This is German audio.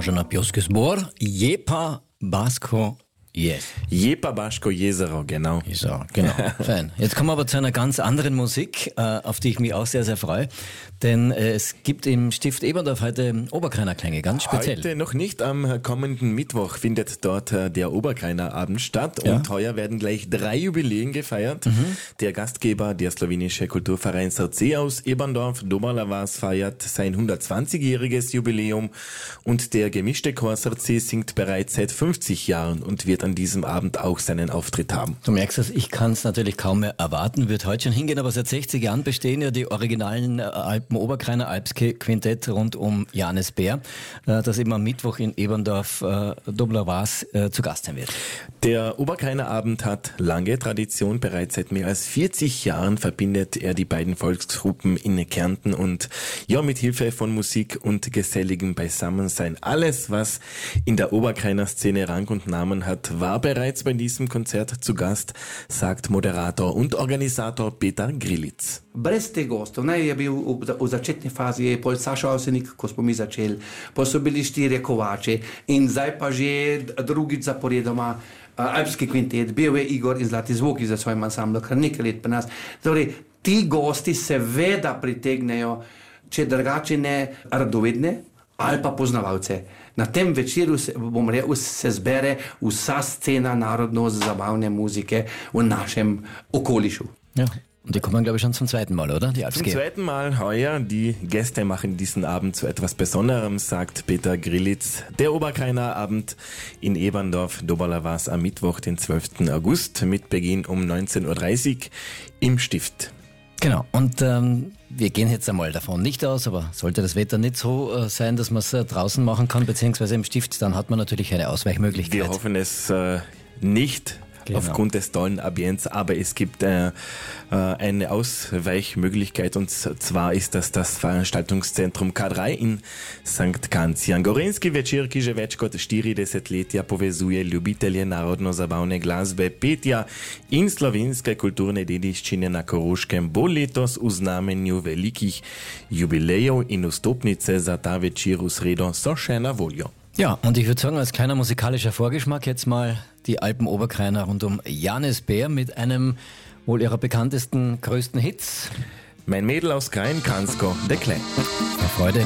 Može na pjevski zbor Jepa Baško Jezero. Jepa Baško Jezero, genau. Jezero, genau. Fein. Jetzt kommen wir aber zu einer ganz anderen Musik, auf die ich mich auch sehr, sehr freue. Denn es gibt im Stift Eberndorf heute Oberkreiner Klänge, ganz speziell. Heute noch nicht, am kommenden Mittwoch findet dort der Oberkreiner Abend statt. Ja. Und heuer werden gleich 3 Jubiläen gefeiert. Der Gastgeber, der slowenische Kulturverein SRC aus Eberndorf, Dobala Vas, feiert sein 120-jähriges Jubiläum. Und der gemischte Chor SRC singt bereits seit 50 Jahren und wird an diesem Abend auch seinen Auftritt haben. Du merkst es, ich kann es natürlich kaum mehr erwarten, wird heute schon hingehen, aber seit 60 Jahren bestehen ja die originalen Oberkreiner Alpsquintett rund um Janis Bär, das eben am Mittwoch in Eberndorf Dobala Vas zu Gast sein wird. Der Oberkreiner Abend hat lange Tradition. Bereits seit mehr als 40 Jahren verbindet er die beiden Volksgruppen in Kärnten und ja, mit Hilfe von Musik und geselligem Beisammensein. Alles, was in der Oberkreiner Szene Rang und Namen hat, war bereits bei diesem Konzert zu Gast, sagt Moderator und Organisator Peter Grilic. Brez teh gostov, ne, je bil v začetni fazi je pol Saša Avsenik, ko smo mi začeli, pa so bili 4 kovači in zdaj pa že drugič zaporedoma Alpski kvintet, bil je Igor in Zlati zvoki za svojim ansamblom, kar nekaj let pri nas. Torej, ti gosti seveda pritegnejo, če drugače ne radovedne ali pa poznavalce. Na tem večeru se zbere vsa scena narodno-zabavne muzike v našem okolišu. Ja. Und die kommen, glaube ich, schon zum zweiten Mal, oder? Die Zum Alpsgeher. zweiten Mal heuer. Die Gäste machen diesen Abend zu etwas Besonderem, sagt Peter Grilic. Der Oberkreiner Abend in Eberndorf, Dobala Vas am Mittwoch, den 12. August, mit Beginn um 19.30 Uhr im Stift. Genau, und wir gehen jetzt einmal davon nicht aus, aber sollte das Wetter nicht so sein, dass man es draußen machen kann, beziehungsweise im Stift, dann hat man natürlich eine Ausweichmöglichkeit. Wir hoffen es nicht. Genau. Aufgrund des tollen Ambients, aber es gibt eine Ausweichmöglichkeit und zwar ist das Veranstaltungszentrum K3 in St. Kancijan. Gorenski večer, ki že več kot 40 letja povezuje ljubitelje narodno-zabavne glasbe, petja in slovenske kulturne dediščine na Koroškem, bo letos v znamenju velikih jubilejev in vstopnice za ta večer v sredo so še na voljo. Ja, und ich würde sagen, als kleiner musikalischer Vorgeschmack jetzt mal die Alpen-Oberkreiner rund um Janis Bär mit einem wohl ihrer bekanntesten, größten Hits. Mein Mädel aus Krain, Kansko, de Klein. Freude.